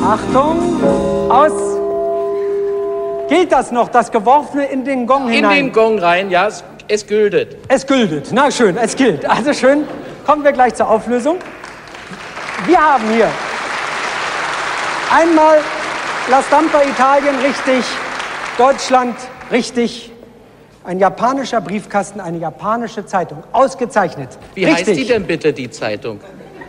Achtung, aus. Gilt das noch, das Geworfene in den Gong hinein? In den Gong rein, ja, es gültet. Es gültet, na schön, es gilt. Also schön, kommen wir gleich zur Auflösung. Wir haben hier einmal La Stampa Italien richtig, Deutschland richtig, ein japanischer Briefkasten, eine japanische Zeitung, ausgezeichnet. Wie heißt die denn bitte, die Zeitung?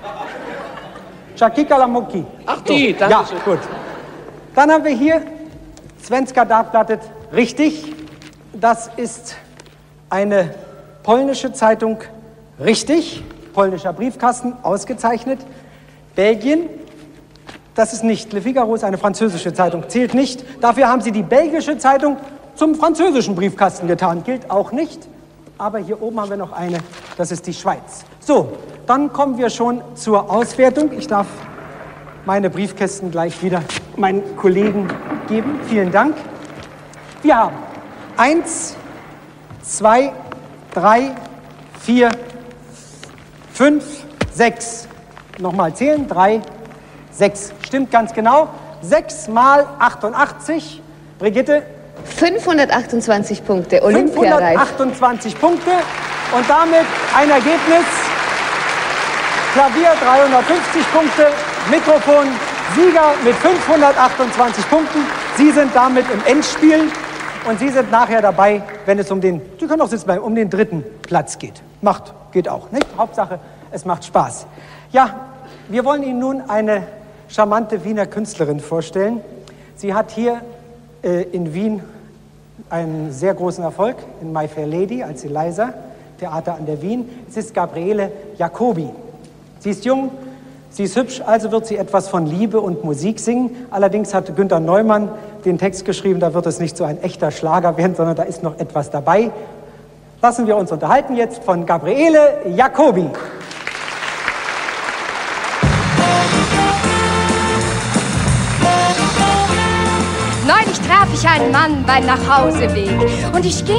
Chakika Lamuki. Ach, die, danke Ja, schön. gut. Dann haben wir hier Svenska Dagbladet, richtig. Das ist eine polnische Zeitung, richtig. Polnischer Briefkasten, ausgezeichnet. Belgien, das ist nicht. Le Figaro ist eine französische Zeitung, zählt nicht. Dafür haben sie die belgische Zeitung zum französischen Briefkasten getan, gilt auch nicht. Aber hier oben haben wir noch eine, das ist die Schweiz. So, dann kommen wir schon zur Auswertung. Ich darf meine Briefkästen gleich wieder meinen Kollegen geben. Vielen Dank. Wir haben 1, 2, 3, 4, 5, 6. Nochmal zählen. 3, 6. Stimmt ganz genau. 6 mal 88. Brigitte? 528 Punkte, olympiareif. 528 Punkte und damit ein Ergebnis. Klavier 350 Punkte, Mikrofon Sieger mit 528 Punkten. Sie sind damit im Endspiel und Sie sind nachher dabei, wenn es um den, Sie können auch sitzen bleiben, um den 3. Platz geht. Geht auch, nicht? Hauptsache, es macht Spaß. Ja, wir wollen Ihnen nun eine charmante Wiener Künstlerin vorstellen. Sie hat hier in Wien einen sehr großen Erfolg in My Fair Lady als Eliza, Theater an der Wien. Es ist Gabriele Jacobi. Sie ist jung, sie ist hübsch, also wird sie etwas von Liebe und Musik singen. Allerdings hat Günter Neumann den Text geschrieben, da wird es nicht so ein echter Schlager werden, sondern da ist noch etwas dabei. Lassen wir uns unterhalten jetzt von Gabriele Jacobi. Neulich traf ich einen Mann beim Nachhauseweg und ich ging